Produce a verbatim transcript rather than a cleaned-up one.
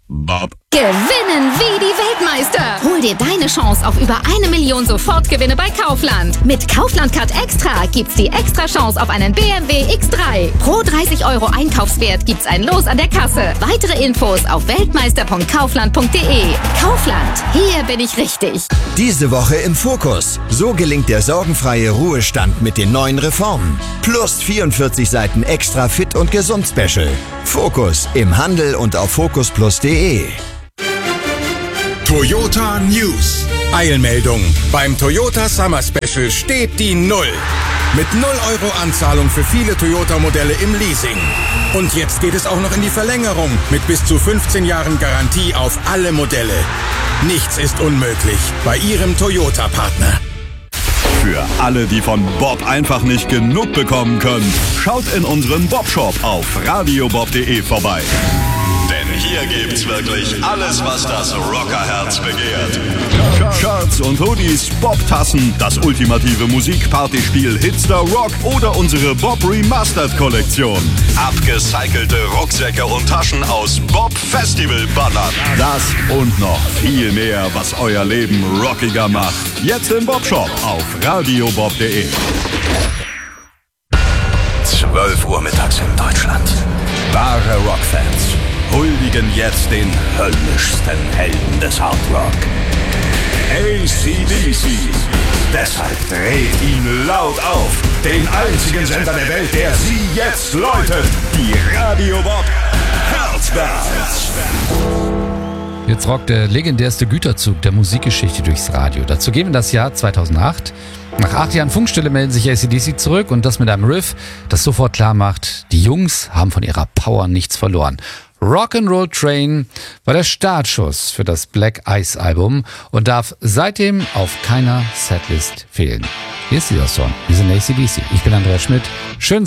Bob. Gewinnen wie die Weltmeister. Hol dir deine Chance auf über eine Million Sofortgewinne bei Kaufland. Mit Kaufland Card Extra gibt's die extra Chance auf einen B M W X drei. Pro dreißig Euro Einkaufswert gibt's ein Los an der Kasse. Weitere Infos auf weltmeister punkt kaufland punkt de. Kaufland, hier bin ich richtig. Diese Woche im Fokus. So gelingt der sorgenfreie Ruhestand mit den neuen Reformen. Plus vierundvierzig Seiten extra Fit und Gesund Special. Fokus im Handel und auf fokus plus punkt de. Toyota News. Eilmeldung. Beim Toyota Summer Special steht die Null. Mit null Euro Anzahlung für viele Toyota-Modelle im Leasing. Und jetzt geht es auch noch in die Verlängerung mit bis zu fünfzehn Jahren Garantie auf alle Modelle. Nichts ist unmöglich bei Ihrem Toyota-Partner. Für alle, die von Bob einfach nicht genug bekommen können, schaut in unseren Bob-Shop auf radiobob punkt de vorbei. Denn hier gibt's wirklich alles, was das Rockerherz begehrt. Shirts und Hoodies, Bob-Tassen, das ultimative Musikpartyspiel Hitster Rock oder unsere Bob Remastered Kollektion. Abgecycelte Rucksäcke und Taschen aus Bob Festival Bannern. Das und noch viel mehr, was euer Leben rockiger macht. Jetzt im Bob Shop auf radiobob punkt de. zwölf Uhr mittags in Deutschland. Wahre Rockfans huldigen jetzt den höllischsten Helden des Hard Rock. A C D C. Deshalb dreht ihn laut auf. Den einzigen Sender der Welt, der Sie jetzt läutet. Die Radio Bob Herzbands. Jetzt rockt der legendärste Güterzug der Musikgeschichte durchs Radio. Dazu gehen wir das Jahr zweitausendacht. Nach acht Jahren Funkstille melden sich A C D C zurück und das mit einem Riff, das sofort klar macht, die Jungs haben von ihrer Power nichts verloren. Rock'n'Roll Train war der Startschuss für das Black Ice Album und darf seitdem auf keiner Setlist fehlen. Hier ist dieser Song, hier sind A C D C. Ich bin Andreas Schmidt. Schön